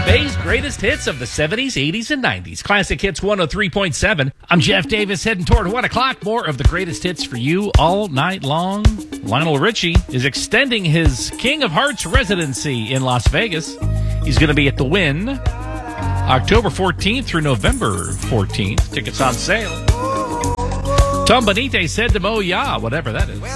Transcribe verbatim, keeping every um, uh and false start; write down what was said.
Bay's greatest hits of the seventies, eighties, and nineties. Classic Hits one oh three point seven. I'm Jeff Davis, heading toward one o'clock. More of the greatest hits for you all night long. Lionel Richie is extending his King of Hearts residency in Las Vegas. He's going to be at the Wynn October fourteenth through November fourteenth. Tickets on sale. Tom Benitez said to Mo Ya, whatever that is.